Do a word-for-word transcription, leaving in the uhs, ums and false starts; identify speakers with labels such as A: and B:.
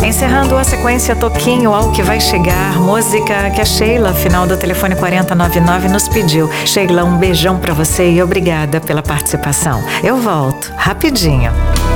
A: Encerrando a sequência Toquinho ao que vai chegar, música que a Sheila, final do telefone quarenta e noventa e nove, nos pediu. Sheila, um beijão pra você e obrigada pela participação. Eu volto rapidinho.